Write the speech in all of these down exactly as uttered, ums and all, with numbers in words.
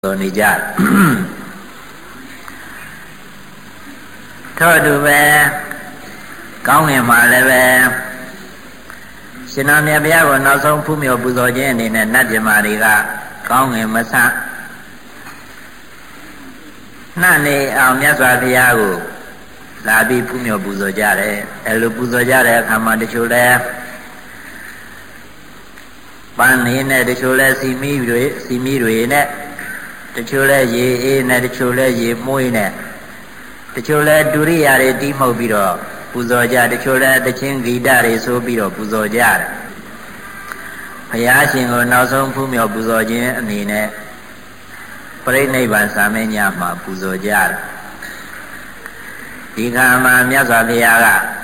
ဆိုနေကြထို့တူပဲကောင်းငင်မှာလည်းပဲရှင်တော်မြတ်ဘုရားကိုနောက်ဆုံးဖူးမြော်ပူဇော်ခြင်းအနေနဲ့နတ်ပြမာတွေကကောင်းငင်မဆနှံ့နေအောင်မြတ်စွာဘုရားကိုလာပြီးဖူးမြော်ပူဇော်ကြတယ်အဲလိုပူဇော်ကြတဲ့အခါမှာတချို့လဲပန်းနေနဲ့တချို့လဲစီမီတွေစီမီတွေနဲ့တချို့လဲရေအေးနဲ့တချို့လဲရေမွေးနဲ့တချို့လဲဒုရိယာတွေတီးမှုတ်ပြီးတော့ပူဇော်ကြတချို့လဲသချင်းဂီတတွေဆိုပြီးတော့ပူဇော်ကြတယ်ဘုရားရှင်ကိုနောက်ဆုံးဖူးမြော်ပူဇော်ခြင်းအနေနဲ့ပြိဋိဘံစာမညမှာပူဇော်ကြတယ်ဒီခါမှာမြတ်စွာဘုရား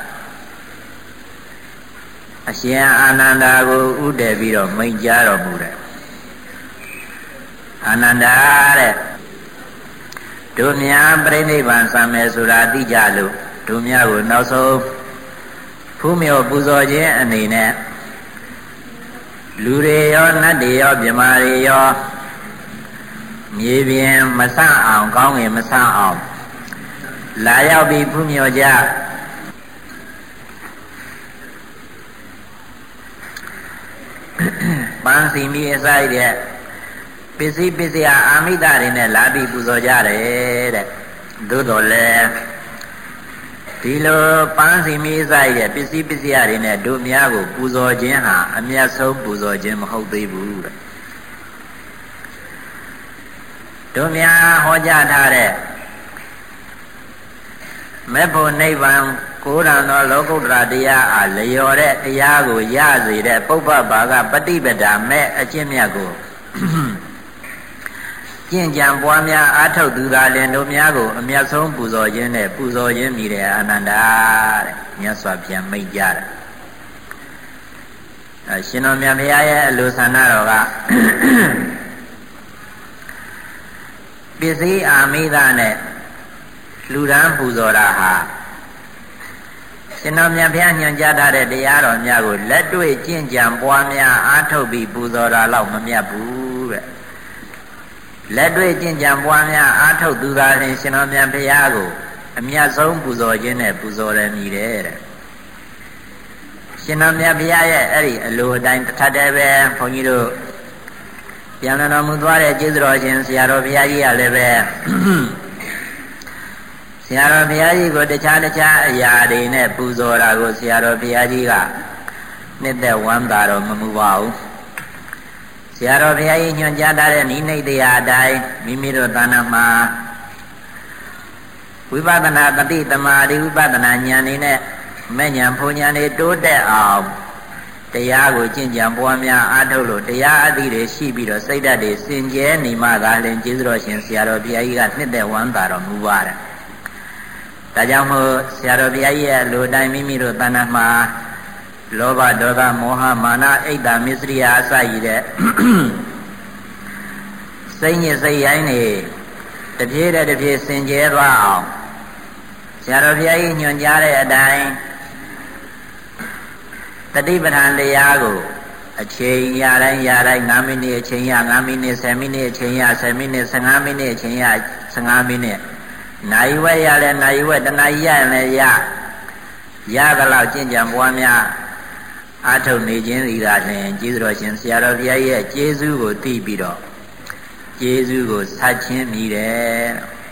ကအရှင်အာနန္ဒာကိုဥတည်ပြီးတော့မိန့်ကြားတော်မူတယ်အာနန္ဒာတဲ့တို့များပြိဋိဘံစာမယ်ဆိုတာသိကြလို့တို့များကိုနောက်ဆုံးဖူးမြော်ပူဇော်ခြင်းအနေနဲ့လူတွေရောနတ်တွေရောမြမာတွေရောမြေပြင်မဆအောင်ကောင်းငင်မဆအောင်လာရောက်ပြီးဖူးမြော်ကြပန်းစီမီအစိုက်တဲ့ပစ္စည်းပစ္စယအာမိတတွေနဲ့လာပြီးပူဇော်ကြတယ်တဲ့သို့တော်လည်းဒီလိုပန်းစီမီအစိုက်တဲ့ပစ္စည်းပစ္စယတွေနဲ့တို့များကိုပူဇော်ခြင်းဟာအမြတ်ဆုံးပူဇော်ခြင်းမဟုတ်သေးဘူးတဲ့တို့များဟောကြားထားတဲ့မေဖို့နိဗ္ဗာန်ကိုယ်တော်သောလောကုတ္တရာတရားအားလျော်တဲ့တရားကိုရစေတဲ့ပုပ္ပဘာကပฏิပဒါမဲ့အကျင့်မြတ်ကိုကျင့်ကြံပွားများအားထုတ်သူသာလျှင်တို့များကိုအမြတ်ဆုံးပူဇော်ခြင်းနဲ့ပူဇော်ခြင်းမိတဲ့အာနန္ဒာတဲ့မြတ်စွာဘုရားမိန့်ကြားတယ်အရှင်တော်မြတ်ဘုရားရဲ့အလိုဆန္ဒတော်ကပစ္စည်းအာမိသနဲ့လူရန်ပူဇော်တာဟာရှင်တော်မြတ်ဘုရားညွှန်ကြားထားတဲ့တရားတော်များကိုလက်တွေ့ကျင့်ကြံပွားများအားထုတ်ပြီးပူဇော်တာတော့မမြတ်ဘူးတဲ့လက်တွေ့ကျင့်ကြံပွားများအားထုတ်သူသာလျှင်ရှင်တော်မြတ်ဘုရားကိုအမြတ်ဆုံးပူဇော်ခြင်းနဲ့ပူဇော်ရမည်တဲ့ရှင်တော်မြတ်ဘုရားရဲ့အဲ့ဒီအလိုအတိုင်းတစ်ထပ်တည်းပဲဘုန်းကြီးတို့ပြန်လာတော်မူသွားတဲ့ကျေးဇူးတော်ရှင်ဆရာတော်ဘုရားကြီးကလည်းပဲဆရာတော်ဘုရားကြီးကိုတခြားတခြားအရာတွေနဲ့ပူဇော်တာကိုဆရာတော်ဘုရားကြီးကနှစ်သက်ဝမ်းသာတော်မမူပါဘူးဆရာတော်ဘုရားကြီးညွှန်ကြားထားတဲ့နိမိတ်တရားအတိုင်းမိမိတို့သာနာမှာဝိပဿနာတတိတမာတိဝိပဿနာဉာဏ်နဲ့မဲ့ဉာဏ်ဖုံဉာဏ်တွေတိုးတက်အောင်တရားကိုကျင့်ကြံပွားများအားထုတ်လို့တရားအသည့်တွေရှိပြီးတော့စိတ်ဓာတ်တွေစင်ကြဲနေမှသာလျှင်ကျေးဇူးတော်ရှင်ဆရာတော်ဘုရားကြီးကနှစ်သက်ဝမ်းသာတော်မူပါတယ်ဒါကြောင့်မို့ဆရာတော်ဘုရားကြီးရဲ့လူတိုင်းမိမိတို့တဏ္ဍာမှာလောဘဒေါသမောဟမာနအိတ်တာမစ္စရိယအစရှိတဲ့စိတ်ညစ်စိတ်ရိုင်းနေတပြေးတဲ့တပြေးစင်ကြဲသွားအောင်ဆရာတော်ဘုရားကြီးညွှန်ကြားတဲ့အတိုင်းတတိပဋ္ဌာန်တရားကိုအချိန်ရတိုင်းရတိုင်း၅မိနစ်အချိန်ရ၅မိနစ်၁၀မိနစ်အချိန်ရ၁၀မိနစ်၁၅မိနစ်အချိန်ရ၁၅မိနစ်နိုင်ဝဲရလဲနိုင်ဝဲတနာရီရရင်လည်းရရသလောက်ကျင့်ကြံပွားများအားထုတ်နေခြင်းဤသာလျှင်ကျေးဇူးတော်ရှင်ဆရာတော်ဘုရားရဲ့ကျေးဇူးကိုသိပြီးတော့ကျေးဇူးကိုဆက်ချင်းမိတယ်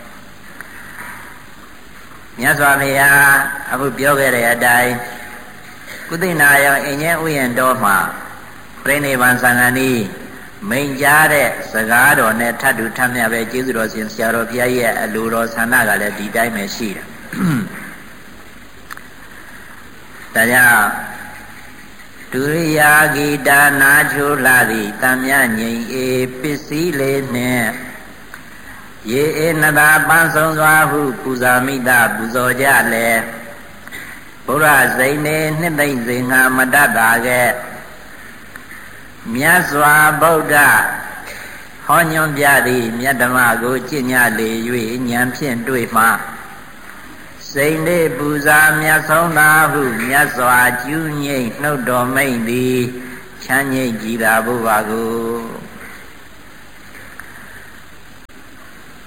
မြတ်စွာဘုရားအခုပြောခဲ့တဲ့အတိုင်းကုသိနာယောအင်ញဲဥယျာဉ်တော်မှာပြိဋိဘံသံဃာနီးမိန်ကြားတဲ့စကားတော်နဲ့ထပ်တူထပ်မြတ်ပဲကျေးဇူးတော်ရှင်ဆရာတော်ဘုရားရဲ့အလိုတော်ဆန္ဒကလည်းဒီတိုင်းပဲရှိတယ်ဒါကြောင့်ဒုရိယာဂီတာနာချိုလာသည်တမ်းမြငိမ့်အေပစ္စည်းလေးနှင့်ရေအေနတာပန်းဆုံးစွာဟုပူဇာမိတာပူဇော်ကြလေဘုရားစိန်နေနှစ်သိမ့်စေငါမတတ်တာကဲမြတ်စွာဘုရားဟောညွှန်ပြသည်မြတ်ဓမ္မကိုကျင့်ကြလေ၍ဉာဏ်ဖြင့်တွေ့မှစိန်လေးပူဇာမြတ်ဆုံးသာဟုမြတ်စွာကျူးငိမ့်နှုတ်တော်မိန့်သည်ချမ်းငိမ့်ကြည်သာဘုရားကို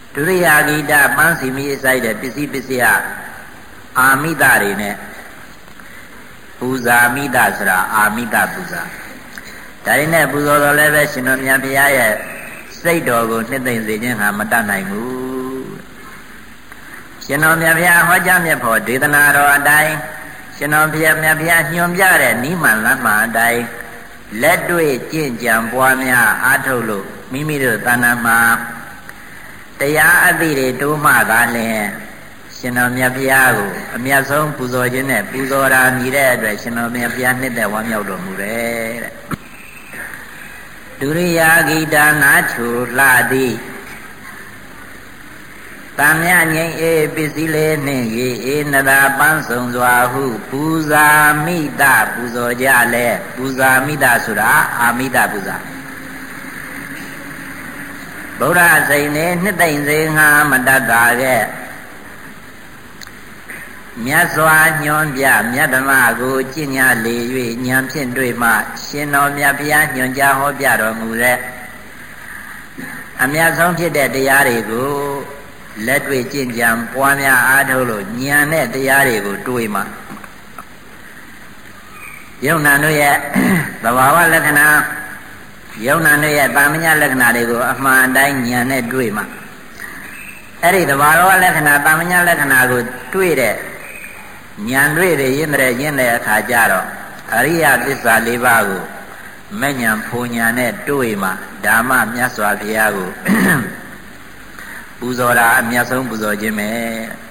ဒုရိယာဂိတပန်းစီမိအစိုက်တဲ့ပစ္စည်းပစ္စယအာမိတတွေနဲ့ပူဇာမိတဆိုတာအာမိတပူဇာဒါရင်းနဲ့ပူဇော်တော်လည်းပဲရှင်တော်မြတ်ဘုရားရဲ့စိတ်တော်ကိုနှစ်သိမ့်စေခြင်းဟာမတတ်နိုင်ဘူးရှင်တော်မြတ်ဘုရားဟောကြားမြတ်ဖို့ဒေသနာတော်အတိုင်းရှင်တော်ဘုရားမြတ်ဘုရားညွှန်ပြတဲ့နိမန်လမ်းမှာအတိုင်းလက်တွေ့ကျင့်ကြံပွားများအားထုတ်လို့မိမိတို့တဏ္ဍာမှာတရားအသည့်တွေတိုးမှသာလျှင်ရှင်တော်မြတ်ဘုရားကိုအမြတ်ဆုံးပူဇော်ခြင်းနဲ့ပူဇော်တာမြည်တဲ့အတွက်ရှင်တော်မြတ်ဘုရားနှစ်သက်ဝမ်းမြောက်တော်မူတယ်တဲ့ဒုရိယာဂိတာနာချိုလှသည်တံမြငိမ့်အေပစ္စည်းလေးနှင့်ရေအေနတာပန်းစုံစွာဟုပူဇာမိတပူဇော်ကြလဲပူဇာမိတဆိုတာအာမိတပူဇာဗုဒ္ဓစိန်နဲ့နှစ်သိမ့်စေငါမတတ်တာတဲ့မြတ်စွာညွှန်ပြမြတ်ဓမ္မကိုကျင့်ကြလေ၍ဉာဏ်ဖြင့်တွေ့မှရှင်တော်မြတ်ဘုရားညွှန်ကြားဟောပြတော်မူတဲ့အမြတ်ဆုံးဖြစ်တဲ့တရားတွေကိုလက်တွေ့ကျင့်ကြံပွားများအားထုတ်လို့ဉာဏ်နဲ့တရားတွေကိုတွေ့မှယုံနာတို့ရဲ့သဘာဝလက္ခဏာယုံနာတို့ရဲ့တာမညလက္ခဏာတွေကိုအမှန်တိုင်းဉာဏ်နဲ့တွေ့မှအဲ့ဒီသဘာဝလက္ခဏာတာမညလက္ခဏာကိုတွေ့တဲ့ဉာဏ်တွေ့ရရင်တဲ့ရင်းတဲ့အခါကျတော့အရိယသစ္စာလေးပါးကိုမဉဏ်ဖူဉဏ်နဲ့တွေ့မှဓမ္မမြတ်စွာဘုရားကိုပူဇော်တာအမြတ်ဆုံးပူဇော်ခြင်းပဲ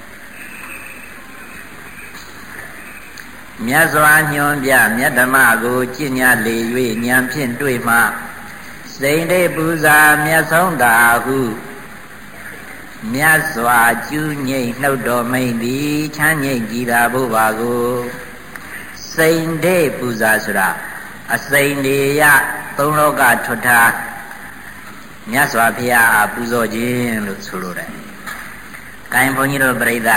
မြတ်စွာညွှန်ပြမြတ်ဓမ္မကိုကျင့်ကြလေ၍ဉာဏ်ဖြင့်တွေ့မှစိန်တေပူဇာမြတ်ဆုံးတာဟုမြတ်စွာကျူးငိမ့်နှုတ်တော်မိန်သည်ချမ်းငိမ့်ကြည်သာဘုရားကိုစိန်တေပူဇာဆိုတာအစိန်တွေရသုံးလောကထွတ်ထားမြတ်စွာဘုရားအားပူဇော်ခြင်းလို့ဆိုလိုတယ်။ကိုင်ဘုန်းကြီးတို့ပြိဿ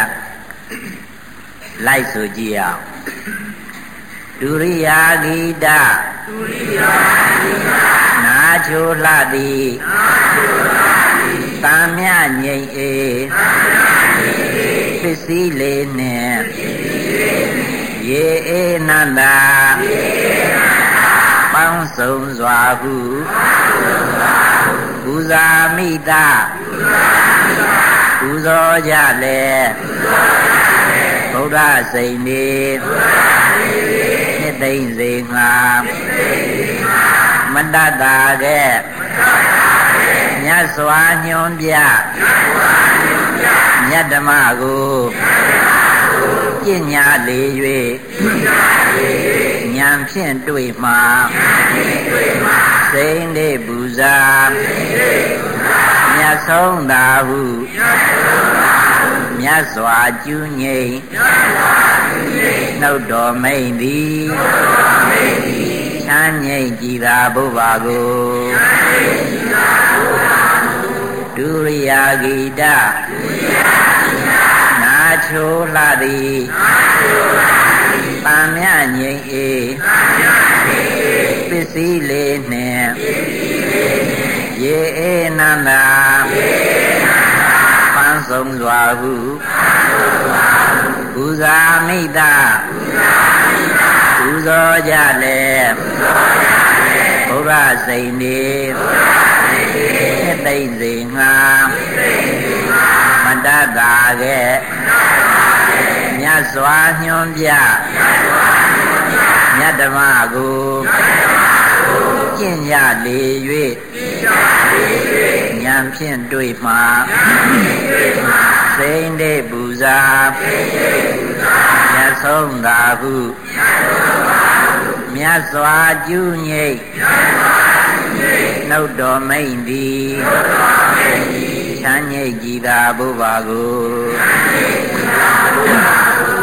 လိုက်ဆိုကြည့်အောင်ဒုရိယာဂိတဒုရိယာဂိတနာချိုလှသည်နာချိုလှသည်တံမြငိမ့်အေတံမြငိမ့်အေပစ္စည်းလေးနှင့်ပစ္စည်းလေးနှင့်ရေအေနန္တာရေအေနန္တာပေါင်းစုံစွာဟုပေါင်းစုံစွာဟုပူဇာမိတပူဇာမိတပူဇော်ကြလေပူဇော်ကြလေဗုဒ္ဓစိန်နေဗုဒ္ဓစိန်နေနှစ်သိမ့်စေငါနှစ်သိမ့်စေငါမတတ်တာတဲ့မတတ်တာတဲ့မြတ်စွာညွှန်ပြမြတ်စွာညွှန်ပြမြတ်ဓမ္မကိုမြတ်ဓမ္မကိုကျင့်ညာလေ၍ကျင့်ညာလေ၍ဉာဏ်ဖြင့်တွေ့မှဉာဏ်ဖြင့်တွေ့မှစိန်တေပူဇာစိန်တေပူဇာမြတ်ဆုံးသာဟုမြတ်ဆုံးသာဟုမြတ်စွာကျူးငိမ့်မြတ်စွာကျူးငိမ့်နှုတ်တော်မိန်သည်နှုတ်တော်မိန်သည်ချမ်းငိမ့်ကြည်သာဘုရားကိုချမ်းငိမ့်ကြည်သာဘုရားကိုဒုရိယာဂိတဒုရိယာဂိတနာချိုလှသည်နာချိုလှသည်တံမြငိမ့်အေတံမြငိမ့်အေပစ္စည်းလေးနှင့်ပစ္စည်းလေးနှင့်ရေအေနန္တာရေအေနန္တာပန်းစုံစွာဟုပန်းစုံစွာဟုပူဇာမိတပူဇာမိတပူဇော်ကြလေပူဇော်ကြလေဘုရားစိန်နေဘုရားစိန်နေနှစ်သိမ့်စေငါနှစ်သိမ့်စေငါမတတ်တာကဲမတတ်တာကဲမြတ်စွာညွှန်ပြမြတ်စွာညွှန်ပြမြတ်ဓမ္မကိုမြတ်ဓမ္မကိုကျင့်ကြလေ၍ကျင့်ကြလေ၍ဉာဏ်ဖြင့်တွေ့မှဉာဏ်ဖြင့်တွေ့မှစိန်တေပူဇာစိန်တေပူဇာမြတ်ဆုံးသာဟုမြတ်ဆုံးသာဟုမြတ်စွာကျူးငိမ့်မြတ်စွာကျူးငိမ့်နှုတ်တော်မိန်သည်နှုတ်တော်မိန်သည်ချမ်းငိမ့်ကြည်သာဘုရားကိုချမ်းငိမ့်ကြည်သာဘုရားကို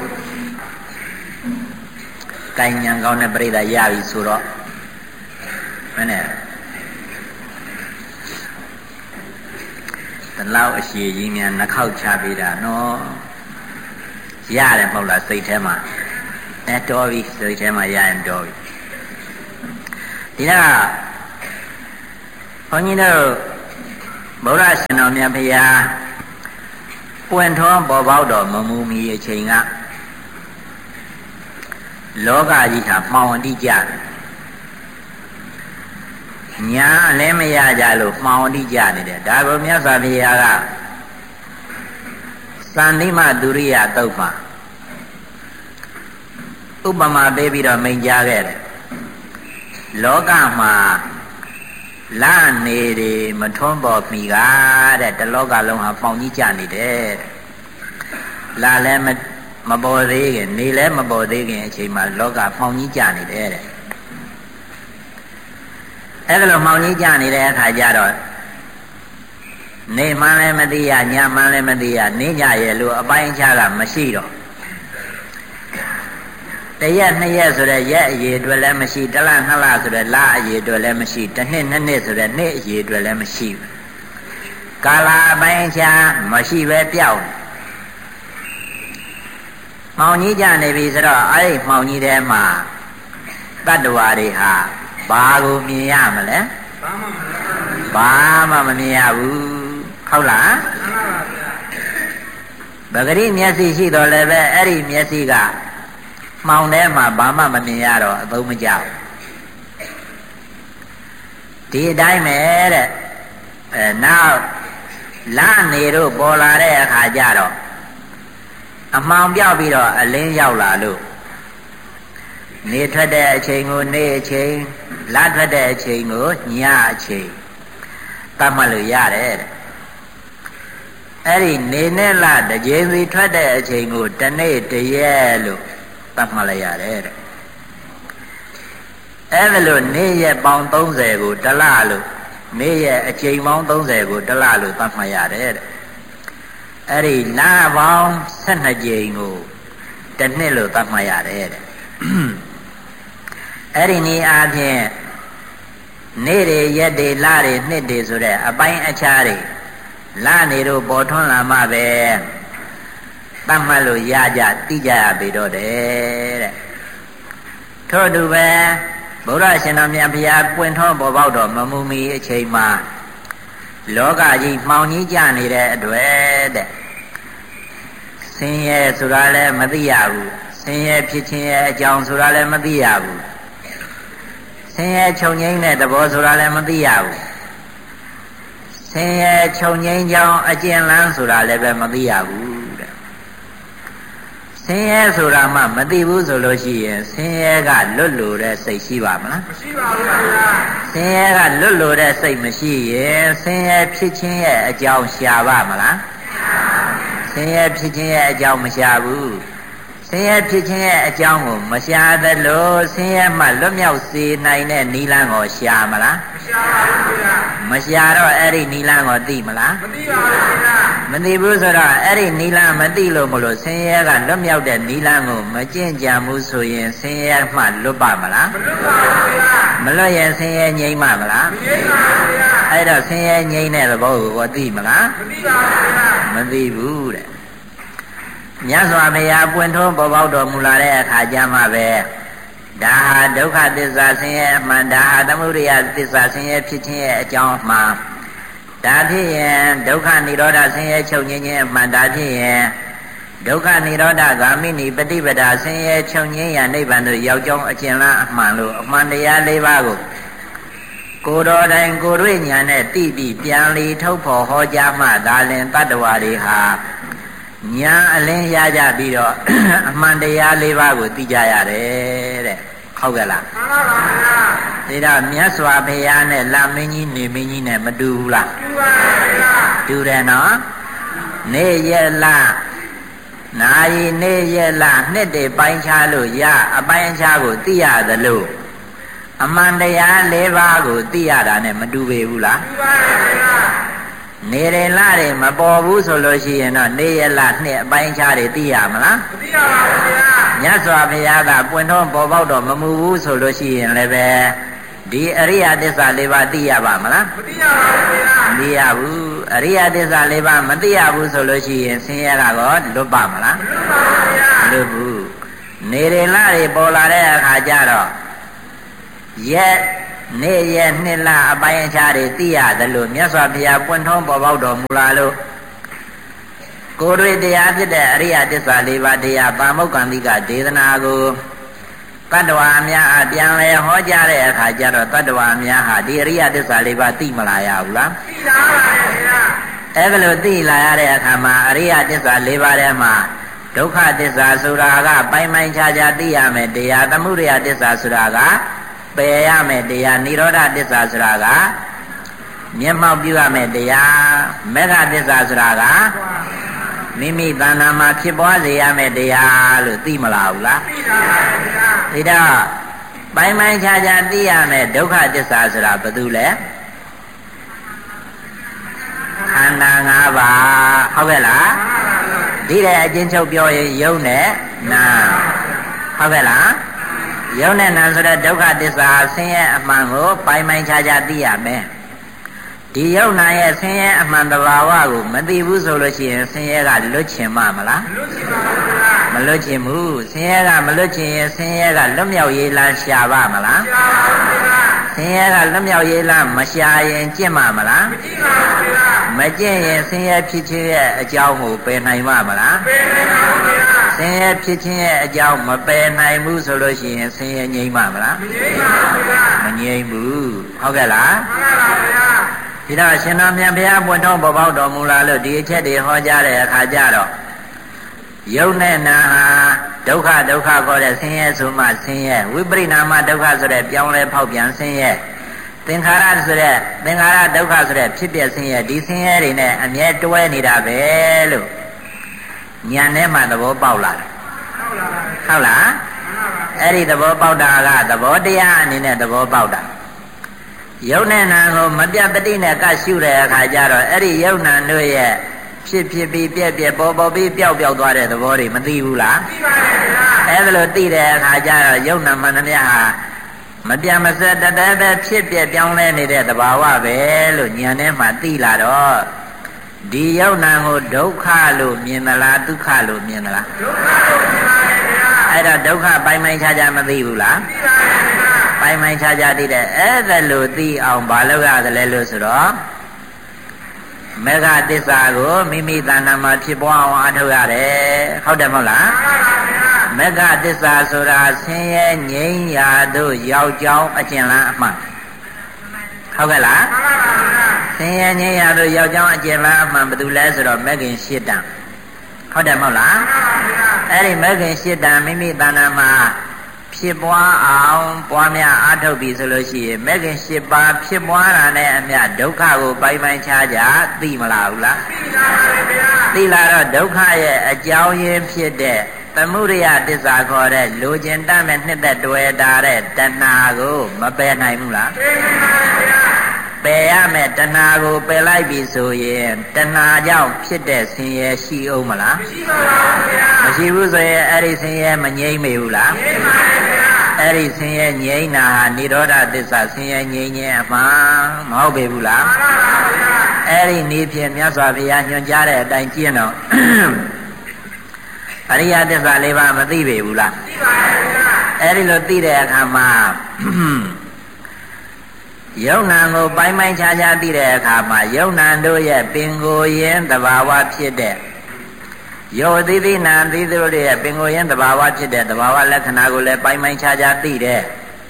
ကိုင်ညာကောင်းတဲ့ပြိဿရပြီဆိုတော့မနဲ့တလောက်အရှိကြီးများနှခောက်ချပေးတာနော်ရတယ်မဟုတ်လားစိတ်ထဲမှာအဲတော်ပြီစိတ်ထဲမှာရရင်တော်ပြီဒီတော့ဘုန်းကြီးတို့ဗုဒ္ဓရှင်တော်မြတ်ဖရာပွင့်ထွန်းပေါ်ပေါက်တော်မမူမီအချိန်ကလောကကြီးဟာမှောင်အတိကျညာလည်းမရကြလို့မှောင်အတိကျနေတယ်ဒါကိုမြတ်စွာဘုရားကသန္တိမဒုရိယတုတ်မှာဥပမာပေးပြီးတော့မိန့်ကြားခဲ့တယ်လောကမှာလနေတွေမထွန်းပေါ်မီကတဲ့တလောကလုံးဟာပေါင်ကြီးကျနေတယ်လာလည်းမပေါ်သေးခင်နေလည်းမပေါ်သေးခင်အချိန်မှာလောကပေါင်ကြီးကျနေတယ်တဲ့အဲ့ဒါလိုပေါင်ကြီးကျနေတဲ့အခါကျတော့နေမှန်းလည်းမသိရညမှန်းလည်းမသိရနေညရဲ့လို့အပိုင်းအခြားကမရှိတော့တရက်နှစ်ရက်ဆိုတဲ့ရက်အရေအတွက်လည်းမရှိတလနှစ်လဆိုတဲ့လအရေအတွက်လည်းမရှိတစ်နှစ်နှစ်နှစ်ဆိုတဲ့နှစ်အရေအတွက်လည်းမရှိဘူးကာလအပိုင်းခြားမရှိပဲပြောက်မှောင်ကြီးကြနေပြီဆိုတော့အဲ့ဒီမှောင်ကြီးထဲမှာတတ္တဝါတွေဟာဘာကိုမြင်ရမလဲဘာမှမမြင်ရဘူးဟုတ်လားပဂရိမျက်စိရှိတော်လည်းပဲအဲ့ဒီမျက်စိကမှောင်ထဲမှာဘာမှမမြင်ရတော့အသုံးမကျဘူးဒီအတိုင်းပဲတဲ့အဲနောက်လနေတို့ပေါ်လာတဲ့အခါကျတော့အမှောင်ပြောက်ပြီးတော့အလင်းရောက်လာလို့နေထွက်တဲ့အချိန်ကိုနေအချိန်လထွက်တဲ့အချိန်ကိုညအချိန်သတ်မှတ်လို့ရတယ်တဲ့အဲ့ဒီနေနဲ့လတစ်ကြိမ်စီထွက်တဲ့အချိန်ကိုတနေ့တရက်လို့သတ်မှတ်လိုက်ရတယ်တဲ့အဲ့ဒါလို့နေရက်ပေါင်းသုံးဆယ်ကိုတလလို့နေရက်အချိန်ပေါင်းသုံးဆယ်ကိုတလလို့သတ်မှတ်ရတယ်တဲ့အဲ့ဒီလပေါင်းဆယ်နှစ်ကြိမ်ကိုတစ်နှစ်လို့သတ်မှတ်ရတယ်တဲ့အဲ့ဒီနည်းအားဖြင့်နေ့တွေရက်တွေလတွေနှစ်တွေဆိုတဲ့အပိုင်းအခြားတွေလနေတို့ပေါ်ထွန်းလာမှပဲတတ်မှတ်လို့ရကြသိကြရပြီတော့တယ်တဲ့ထို့တူပဲဗုဒ္ဓရှင်တော်မြတ်ဘုရားပွင့်ထွန်းပေါ်ပေါက်တော်မမူမီအချိန်မှာလောကကြီးမှောင်ကြီးကျနေတဲ့အတွက်တဲ့ဆင်းရဲဆိုတာလည်းမသိရဘူးဆင်းရဲဖြစ်ခြင်းရဲ့အကြောင်းဆိုတာလည်းမသိရဘူးဆင်းရဲချုပ်ငြိမ်းတဲ့သဘောဆိုတာလည်းမသိရဘူးဆင်းရဲချုပ်ငြိမ်းကြောင်းအကျဉ်းလန်းဆိုတာလည်းပဲမသိရဘူးတဲ့ဆင်းရဲဆိုတာမှမသိဘူးဆိုလို့ရှိရင်ဆင်းရဲကလွတ်လို့တဲ့စိတ်ရှိပါမလားမရှိပါဘူးခင်ဗျာဆင်းရဲကလွတ်လို့တဲ့စိတ်မရှိရင်ဆင်းရဲဖြစ်ခြင်းရဲ့အကြောင်းရှာပါမလားဆင်းရဲဖြစ်ခြင်းရဲ့အကြောင်းမရှာဘူးဆင်းရဲဖြစ်ခြင်းရဲ့အကြောင်းကိုမရှာသလိုဆင်းရဲမှလွတ်မြောက်စေနိုင်တဲ့နိလန်းကိုရှာမလားမရှာပါဘူးခင်ဗျာမရှာတော့အဲ့ဒီနိလန်းကိုသိမလားမသိပါဘူးခင်ဗျာမသိဘူးဆိုတော့အဲ့ဒီနိလန်းမသိလို့မလို့ဆင်းရဲကလွတ်မြောက်တဲ့နိလန်းကိုမကျင့်ကြံဘူးဆိုရင်ဆင်းရဲမှလွတ်ပါမလားမလွတ်ပါဘူးခင်ဗျာမလွတ်ရင်ဆင်းရဲငြိမ်းပါမလားမငြိမ်းပါဘူးခင်ဗျာအဲ့တော့ဆင်းရဲငြိမ်းတဲ့သဘောကိုသိမလားမသိပါဘူးခင်ဗျာမသိဘူးတဲ့မြတ်စွာဘုရားပွင့်ထွန်းပေါ်ပေါက်တော်မူလာတဲ့အခါကျမှပဲဒါဟာဒုက္ခသစ္စာဆင်းရဲအမှန်ဒါဟာသမုဒယသစ္စာဆင်းရဲဖြစ်ခြင်းရဲ့အကြောင်းအမှန်ဒါဖြစ်ရင်ဒုက္ခនិရောဓဆင်းရဲချုပ်ငြိမ်းခြင်းအမှန်ဒါဖြစ်ရင်ဒုက္ခនិရောဓဂ ामि နိပฏิပဒါဆင်းရဲချုပ်ငြိမ်းရာနိဗ္ဗာန်သို့ရောက်ကြောင်းအကျဉ်းလားအမှန်လို့အမှန်တရား၄ပါးကိုကိုယ်တော်တိုင်ကိုယ်တွေ့ဉာဏ်နဲ့သိပြီးပြန်လီထုတ်ဖော်ဟောကြားမှသာလင်တတ္တဝါတွေဟာညာအလင်းရကြပြီးတော့အမှန်တရား၄ပါးကိုသိကြရတယ်တဲ့ဟုတ်ကဲ့လားမှန်ပါပါဗျာဒါတော့မြတ်စွာဘုရားနဲ့လမင်းကြီးနေမင်းကြီးနဲ့မတူဘူးလားတူပါဗျာတူတယ်နော်နေရက်လနာရီနေရက်လနှစ်တွေပိုင်းခြားလို့ရအပိုင်းခြားကိုသိရသလိုအမှန်တရား၄ပါးကိုသိရတာနဲ့မတူပေဘူးလားတူပါဗျာနေရလတွေမပေါ်ဘူးဆိုလို့ရှိရင်တော့နေရလနှစ်အပိုင်းခြားတွေသိရမလားမသိပါဘူးဗျာမြတ်စွာဘုရားကပွင့်တော်ပေါ်ပေါက်တော့မမူဘူးဆိုလို့ရှိရင်လည်းပဲဒီအရိယသစ္စာ၄ပါးသိရပါမလားမသိရပါဘူးဗျာမသိရဘူးအရိယသစ္စာ၄ပါးမသိရဘူးဆိုလို့ရှိရင်ဆင်းရဲတာကောလွတ်ပါမလားမလွတ်ပါဘူးဗျာမလွတ်ဘူးနေရလတွေပေါ်လာတဲ့အခါကျတော့ရက်နေ့ရက်နှစ်လအပိုင်းအခြားတွေသိရတယ်လို့မြတ်စွာဘုရားပွင့်ထုံးပေါ်ပေါက်တော်မူလာလို့ကိုယ်တွေတရားဖြစ်တဲ့အရိယသစ္စာလေးပါးတရားပါမုက္ကန္တိကဒေသနာကိုတတ္တဝါများအပြန်လဲဟောကြားတဲ့အခါကျတော့တတ္တဝါများဟာဒီအရိယသစ္စာလေးပါးသိမလာရဘူးလားသိပါပါဘုရားအဲ့ဒါလို့သိလာရတဲ့အခါမှာအရိယသစ္စာလေးပါးထဲမှာဒုက္ခသစ္စာဆိုတာကပိုင်ပိုင်ခြားခြားသိရမယ်တရားသမုဒယသစ္စာဆိုတာကပယ်ရမယ်တရားនិရောဓသစ္စာဆိုတာကမျက်မှောက်ပြုရမယ်တရားမေဃသစ္စာဆိုတာကမိမိတဏ္ဍာမှာဖြစ်ပွားစေရမယ်တရားလို့သိမလားဘူးလားသိပါပါဘုရားဒီတော့ပိုင်ပိုင်ခြားခြားသိရမယ်ဒုက္ခသစ္စာဆိုတာဘာတူလဲခန္ဓာ၅ပါးဟုတ်ကဲ့လားဒီတဲ့အချင်းချုပ်ပြောရင်ယုံနဲ့နာဟုတ်ကဲ့လားယုံနဲ့နာဆိုတဲ့ဒုက္ခသစ္စာဆင်းရဲအမှန်ကိုပိုင်ပိုင်ခြားခြားသိရမယ်ဒီယုံနာရဲ့ဆင်းရဲအမှန်တဘာဝကိုမသိဘူးဆိုလို့ရှိရင်ဆင်းရဲကလွတ်ချင်မှာမလားမလွတ်ချင်ဘူးဆင်းရဲကမလွတ်ချင်ရင်ဆင်းရဲကလွတ်မြောက်ရေးလမ်းရှာပါမလားရှာပါဘူးဆင်းရဲကလွတ်မြောက်ရေးလမ်းမရှာရင်ကျင့်မှာမလားမကျင့်ပါဘူးမကျင့်ရင်ဆင်းရဲဖြစ်ခြင်းရဲ့အကြောင်းကိုပယ်နိုင်မှာမလားပယ်နိုင်ပါဘူးဆင်းရဲဖြစ်ခြင်းရဲ့အကြောင်းမပယ်နိုင်ဘူးဆိုလို့ရှိရင်ဆင်းရဲငြိမ်းမှာမလားမငြိမ်းပါဘူးမငြိမ်းဘူးဟုတ်ကဲ့လားမှန်ပါဗျာဒီတော့ရှင်တော်မြတ်ဘုရားပွင့်ထုံးပေါ်ပေါက်တော်မူလာလို့ဒီအချက်တွေဟောကြားတဲ့အခါကျတော့ယုံနဲ့နာဟာဒုက္ခဒုက္ခခေါ်တဲ့ဆင်းရဲဆိုမှဆင်းရဲဝိပရိနာမဒုက္ခဆိုတဲ့ပြောင်းလဲဖောက်ပြန်ဆင်းရဲသင်္ခါရဆိုတဲ့သင်္ခါရဒုက္ခဆိုတဲ့ဖြစ်ပျက်ဆင်းရဲဒီဆင်းရဲတွေနဲ့အမြဲတွဲနေတာပဲလို့ဉာဏ်ထဲမှာသဘောပေါက်လာတယ်ဟုတ်လားအဲ့ဒီသဘောပေါက်တာကသဘောတရားအနေနဲ့သဘောပေါက်တာယုံနဲ့နာကိုမပြတ်တတိနဲ့ကရှုတဲ့အခါကျတော့အဲ့ဒီယုံနာတို့ရဲ့ဖြစ်ဖြစ်ပြီးပြက်ပြက်ပေါ်ပေါ်ပြီးပျောက်ပျောက်သွားတဲ့သဘောတွေမသိဘူးလားသိပါတယ်ဗျာအဲ့ဒါလို့သိတဲ့အခါကျတော့ယုံနာမှန်သမျှဟာမပြတ်မစက်တတဲပဲဖြစ်ပြက်ပြောင်းလဲနေတဲ့သဘာဝပဲလို့ဉာဏ်ထဲမှာသိလာတော့ဒီယုံနာကိုဒုက္ခလို့မြင်သလားဒုက္ခလို့မြင်သလားဒုက္ခလို့မြင်ပါတယ်ဗျာအဲ့တော့ဒုက္ခပိုင်ပိုင်ခြားခြားမသိဘူးလားသိပါတယ်ဗျာပိုင်ပိုင်ခြားခြားသိတဲ့အဲ့ဒါလို့သိအောင်ဘာလုပ်ရတယ်လဲလို့ဆိုတော့မေဃသစ္စာကိုမိမိတဏ္ဍာမှာဖြစ်ပွားအောင်အားထုတ်ရတယ်ဟုတ်တယ်မဟုတ်လားမှန်ပါဗျာမေဃသစ္စာဆိုတာဆင်းရဲငြိမ်းရာတို့ရောက်ကြောင်းအကျဉ်းလန်းအမှန်ဟုတ်ကဲ့လားမှန်ပါဗျာဆင်းရဲငြိမ်းရာတို့ရောက်ကြောင်းအကျဉ်းလန်းအမှန်ဘာလို့လဲဆိုတော့မေခင်ရှစ်တန်ဟုတ်တယ်မဟုတ်လားမှန်ပါဗျာအဲ့ဒီမေခင်ရှစ်တန်မိမိတဏ္ဍာမှာဖြစ်ပွားအောင်ပွားများအားထုတ်ပြီဆိုလို့ရှိရင်မေခင်ရှစ်ပါးဖြစ်ပွားတာနဲ့အမျှဒုက္ခကိုပိုင်ပိုင်ခြားခြားသိမလားဘူးလားသိပါပါဗျာသိလာတော့ဒုက္ခရဲ့အကြောင်းရင်းဖြစ်တဲ့သမုဒယသစ္စာခေါ်တဲ့လိုချင်တတ်မဲ့နှစ်သက်တွေ့တာတဲ့တဏှာကိုမပယ်နိုင်ဘူးလားပယ်နိုင်ပါဗျာပယ်ရမယ်တဏှာကိုပယ်လိုက်ပြီဆိုရင်တဏှာကြောင့်ဖြစ်တဲ့ဆင်းရဲရှိအောင်မလားမရှိပါဘူးဗျာမရှိဘူးဆိုရင်အဲ့ဒီဆင်းရဲမငြိမ့်မေဘူးလားငြိမ့်ပါဗျာအဲ့ဒီဆင်းရဲငြိမ့်တာဟာនិရောဓသစ္စာဆင်းရဲငြိမ့်ခြင်းအမှန်မဟုတ်ပေဘူးလားမှန်ပါဗျာအဲ့ဒီနည်းဖြင့်မြတ်စွာဘုရားညွှန်ကြားတဲ့အတိုင်းကျင့်တော့အရိယသစ္စာလေးပါးမသိပေဘူးလားသိပါဗျာအဲ့ဒီလိုသိတဲ့အခါမှာယုံနာကိုပိုင်ပိုင်ခြားခြားသိတဲ့အခါမှာယုံနာတို့ရဲ့ပင်ကိုယ်ရင်းသဘာဝဖြစ်တဲ့ယောသိသိနာသိတို့ရဲ့ပင်ကိုယ်ရင်းသဘာဝဖြစ်တဲ့သဘာဝလက္ခဏာကိုလည်းပိုင်ပိုင်ခြားခြားသိတယ်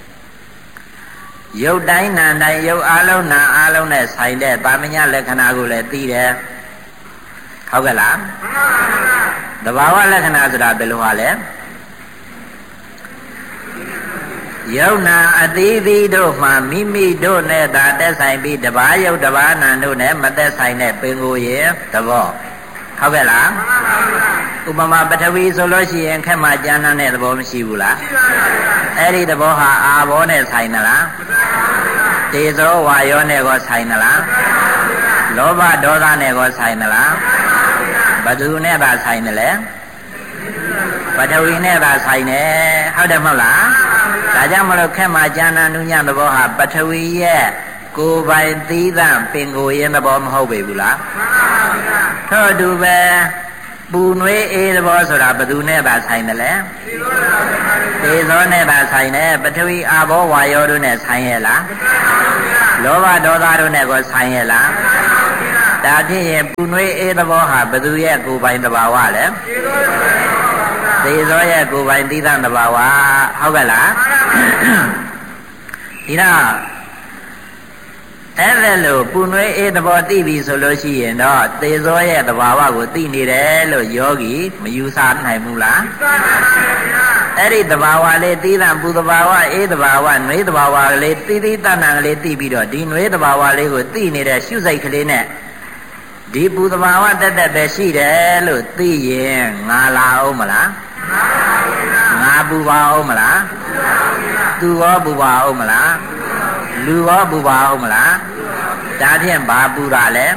ယုတ်တိုင်းနာတိုင်းယုတ်အလုံးနာအလုံးနဲ့ဆိုင်တဲ့ပါမညလက္ခဏာကိုလည်းသိတယ်ဟုတ်ကဲ့လားသဘာဝလက္ခဏာဆိုတာဘယ်လိုဟာလဲယုံနာအသီးသီးတို့မှမိမိတို့နဲ့သာသက်ဆိုင်ပြီးတဘာယုတ်တဘာနာတို့နဲ့မသက်ဆိုင်တဲ့ပင်ကိုယ်ရဲ့သဘောဟုတ်ကဲ့လားဥပမာပထဝီဆိုလို့ရှိရင်ခက်မှကျမ်းတဲ့သဘောမရှိဘူးလားရှိပါပါဘုရားအဲ့ဒီသဘောဟာအာဘောနဲ့ဆိုင်သလားမဆိုင်ပါဘူးတေဇောဝါယောနဲ့ကောဆိုင်သလားမဆိုင်ပါဘူးလောဘဒေါသနဲ့ကောဆိုင်သလားမဆိုင်ပါဘူးဘယ်သူနဲ့သာဆိုင်တယ်လဲပထဝီနဲ့သာဆိုင်တယ်ဟုတ်တယ်မဟုတ်လားဒါကြောင့်မလို့ခက်မှကျမ်းနုညသဘောဟာပထဝီရဲ့ကိုယ်ပိုင်သီးသန့်ပင်ကိုယ်ရင်းသဘောမဟုတ်ပေဘူးလားမှန်ပါဗျာထို့အတူပဲပူနွေးအေးသဘောဆိုတာဘယ်သူနဲ့သာဆိုင်တယ်လဲသေသောနဲ့သာဆိုင်တယ်ပထဝီအာဘောဝါယောတို့နဲ့ဆိုင်ရဲ့လားလောဘဒေါသတို့နဲ့ကိုဆိုင်ရဲ့လားဒါဖြစ်ရင်ပူနွေးအေးသဘောဟာဘယ်သူရဲ့ကိုယ်ပိုင်သဘာဝလဲသေသောရဲ့ကိုယ်ပိုင်သီးသန့်သဘာဝဟုတ်ကဲ့လားဒီတော့အဲ့ဒါလို့ပူနွေးအေးသဘောသိပြီဆိုလို့ရှိရင်တော့သေသောရဲ့သဘာဝကိုသိနေတယ်လို့ယောဂီမယူဆနိုင်ဘူးလားအဲ့ဒီသဘာဝလေးသီးသန့်ပူသဘာဝအေးသဘာဝနှွေးသဘာဝလေးသီးသီးတန်တန်ကလေးသိပြီးတော့ဒီနှွေးသဘာဝလေးကိုသိနေတဲ့ရှုစိတ်ကလေးနဲ့ဒီပူသဘာဝတက်တက်ပဲရှိတယ်လို့သိရင်ငါလာအောင်မလားငါပူပါအောင်မလားသူရောပူပါအောင်မလားလူရောပူပါအောင်မလားဒါဖြင့်ဘာပူတာလဲ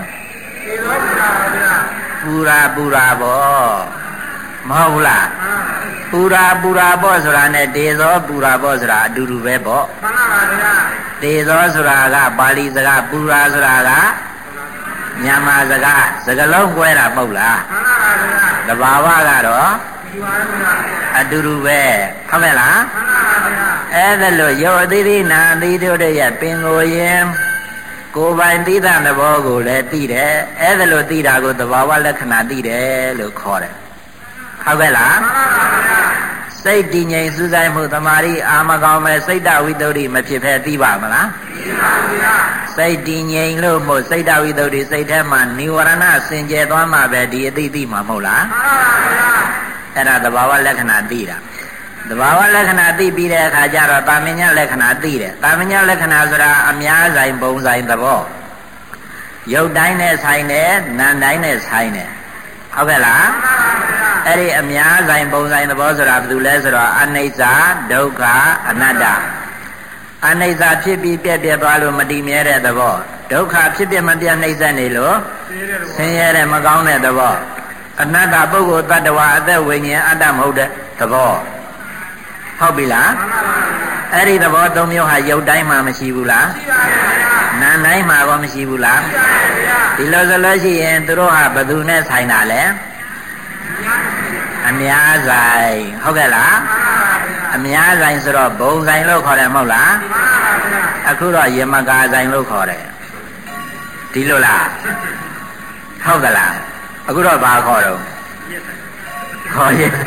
ပူရာပူရာပေါ့မဟုတ်လားပူရာပူရာပေါ့ဆိုတာနဲ့တေဇောပူရာပေါ့ဆိုတာအတူတူပဲပေါ့မှန်ပါပါဗျာတေဇောဆိုတာကပါဠိစကားပူရာဆိုတာကမြန်မာစကားစကားလုံးကွဲတာမဟုတ်လားမှန်ပါပါဗျာတဘာဝကတော့အတူတူပဲဟုတ်ကဲ့လားမှန်ပါပါဗျာအဲ့ဒါလို့ယောအသီးသီးနာအသီးတို့ရဲ့ပင်ကိုရင်ကိုယ်ပိုင်သီးသန့်သဘောကိုလည်းသိတယ်အဲ့ဒါလို့သိတာကိုသဘာဝလက္ခဏာသိတယ်လို့ခေါ်တယ်ဟုတ်ကဲ့လားမှန်ပါဗျာစိတ်တည်ငြိမ်စူးစိုက်မှုသမာဓိအာမကောင်းမဲ့စိတ်တဝိတ္တုမဖြစ်ဖဲသိပါမလားသိပါဗျာစိတ်တည်ငြိမ်လို့မို့စိတ်တဝိတ္တုစိတ်ထဲမှာនិဝရဏစင်ကြယ်သွားမှပဲဒီအသိသိမှာမဟုတ်လားမှန်ပါဗျာအဲ့ဒါသဘာဝလက္ခဏာသိတာသဘာဝလက္ခဏာသိပြီးတဲ့အခါကျတော့တာမညလက္ခဏာသိတယ်တာမညလက္ခဏာဆိုတာအများဆိုင်ပုံဆိုင်သဘောရုပ်တိုင်းနဲ့ဆိုင်တယ်နာမ်တိုင်းနဲ့ဆိုင်တယ်ဟုတ်ကဲ့လားအဲ့ဒီအများဆိုင်ပုံဆိုင်သဘောဆိုတာဘာလို့လဲဆိုတော့အနိစ္စဒုက္ခအနတ္တအနိစ္စဖြစ်ပြီးပြက်ပြက်သွားလို့မတည်မြဲတဲ့သဘောဒုက္ခဖြစ်ပြမပြတ်နှိမ့်ဆက်နေလို့ဆင်းရဲတဲ့မကောင်းတဲ့သဘောအနတ္တပုဂ္ဂိုလ်တ attva အသက်ဝိညာဉ်အတ္တမဟုတ်တဲ့သဘောဟုတ်ပြီလားအဲ့ဒီသဘောသုံးမျိုးဟာရုပ်တိုင်းမှာမရှိဘူးလားရှိပါဗျာနာမ်တိုင်းမှာကောမရှိဘူးလားရှိပါဗျာဒီလိုဆိုလို့ရှိရင်သူတို့ဟာဘယ်သူနဲ့ဆိုင်တာလဲအများဆိုင်ဟုတ်ကဲ့လားအများဆိုင်ဆိုတော့ဘုံဆိုင်လို့ခေါ်တယ်မဟုတ်လားအခုတော့ယမကာဆိုင်လို့ခေါ်တယ်ဒီလိုလားဟုတ်ကဲ့လားအခုတော့ဘာခေါ်တော့ခေါ်ရဲ့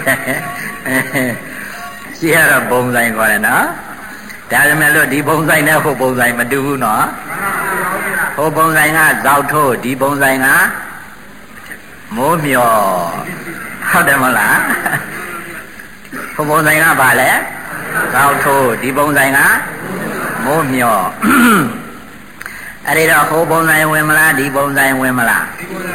ရှိရတော့ဘုံဆိုင်ခေါ်တယ်နော်ဒါပေမဲ့လို့ဒီဘုံဆိုင်နဲ့ဟိုဘုံဆိုင်မတူဘူးနော်ဟိုဘုံဆိုင်ကဇောက်ထိုးဒီဘုံဆိုင်ကမိုးမျောဟုတ်တယ်မဟုတ်လားဟိုဘုံဆိုင်ကဘာလဲဇောက်ထိုးဒီဘုံဆိုင်ကမိုးမျောအဲ့ဒီတော့ဟိုဘုံဆိုင်ဝင်မလားဒီဘုံဆိုင်ဝင်မလား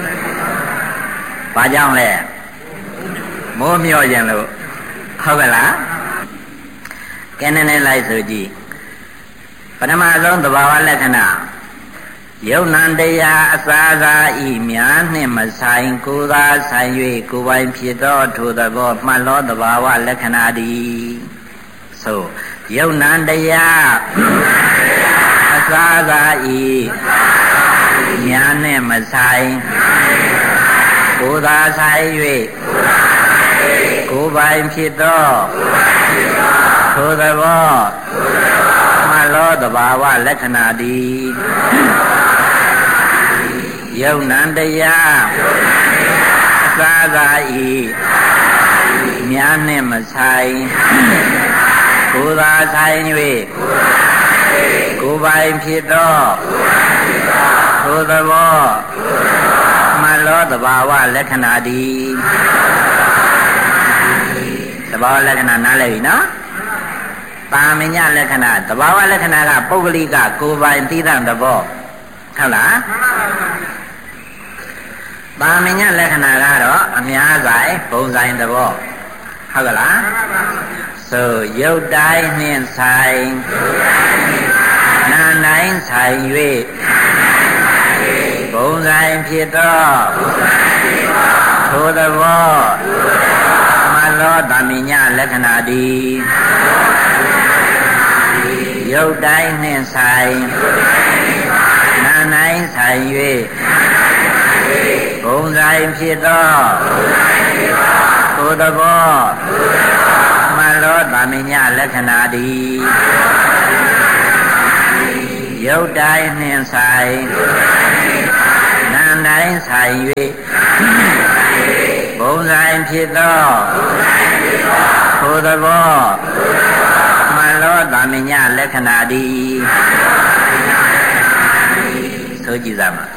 ဘာကြောင့်လဲမိုးမျောရင်လို့ဟုတ်ကဲ့လားကဲနေနေလိုက်ဆိုကြည့်ပထမဆုံးသဘာဝလက္ခဏာယုံနံတရားအစာသာဤများနှင့်မဆိုင်ကိုယ်သာဆိုင်၍ကိုယ်ပိုင်ဖြစ်သောထိုသဘောမှတ်လောသဘာဝလက္ခဏာသည်ဆိုယုံနံတရားအစာသာဤများနှင့်မဆိုင်ကိုယ်သာဆိုင်၍ကိုယ်ပိုင်ဖြစ်သောထိုသဘောမှတ်လောသဘာဝလက္ခဏာသည်ယုံနံတရားအစာသာဤများနှင့်မဆိုင်ကိုယ်သာဆိုင်၍ကိုယ်ပိုင်ဖြစ်သောထိုသဘောမှတ်လောသဘာဝလက္ခဏာသည်သဘာဝလက္ခဏာနားလည်ပြီနော်ပါမညလက္ခဏာသဘာဝလက္ခဏာကပုဂ္ဂလိကကိုယ်ပိုင်သီးသန့်သဘောဟုတ်လားပါမညလက္ခဏာကတော့အများဆိုင်ဘုံဆိုင်သဘောဟုတ်ကလားဆိုရုပ်တိုင်းနှင့်ဆိုင်နာမ်တိုင်းဆိုင်၍ဘုံဆိုင်ဖြစ်သောထိုသဘောမှတ်လောတာမညလက္ခဏာသည်ရုပ်တိုင်းနှင့်ဆိုင်နာမ်တိုင်းဆိုင်၍ဘုံပုံဆိုင်ဖြစ်သောကိုယ်တဘောမှန်သောဗာမညလက္ခဏာသည်ရုပ်တိုင်းနှင့်ဆိုင်နာမ်တိုင်းဆိုင်၍ပုံဆိုင်ဖြစ်သောကိုယ်တဘောမှန်သောဗာမညလက္ခဏာသည်ဆိုကြည့်စမ်းပါ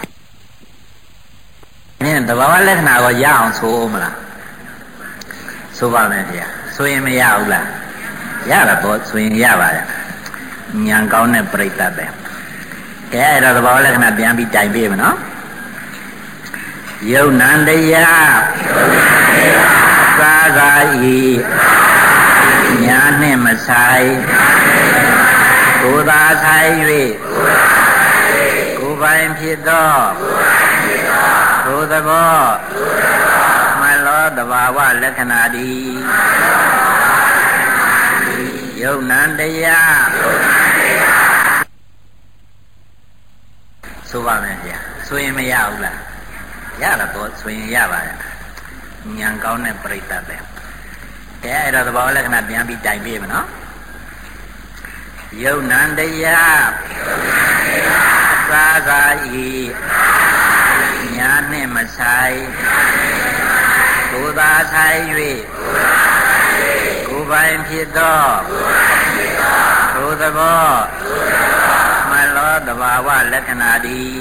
နင်းတဘာဝလက္ခဏာကိုရအောင်ဆိုဦးမလားဆိုပါမယ်ဗျာဆိုရင်မရဘူးလားရတာပေါ့ဆိုရင်ရပါရဲ့ဉာဏ်ကောင်းတဲ့ပြိတ္တပဲကဲအဲ့တော့တဘာဝလက္ခဏာပြန်ပြီးတိုင်ပေးမယ်နော်ယုံနံတရားသာသာဤညာနှင့်မဆိုင်ကိုယ်သာဆိုင်၍ကိုယ်ပိုင်ဖြစ်သောကိုယ်သဘောမှန်သောတဘာဝလက္ခဏာသည်ယုံနံတရားဆိုပါမယ်ဗျာဆိုရင်မရဘူးလားရတာပေါ့ဆိုရင်ရပါရဲ့ဉာဏ်ကောင်းတဲ့ပြိတ္တပဲကဲအဲ့တော့သဘာဝလက္ခဏာပြန်ပြီးတိုင်ပေးမယ်နော်ယုံနံတရားသာသာဤညာနှင့်မဆိုင်ကိုယ်သာဆိုင်၍ကိုယ်ပိုင်ဖြစ်သောကိုယ်သဘောမှန်သောတဘာဝလက္ခဏာသည်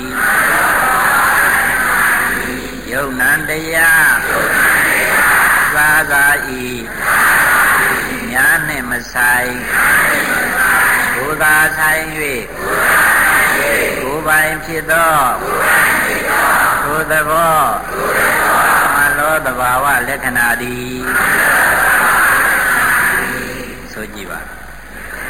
ယုံနံတရားသာသာဤညာနှင့်မဆိုင်ကိုယ်သာဆိုင်၍ကိုယ်ပိုင်ဖြစ်သောကိုယ်သဘောမှန်သောတဘာဝလက္ခဏာသည်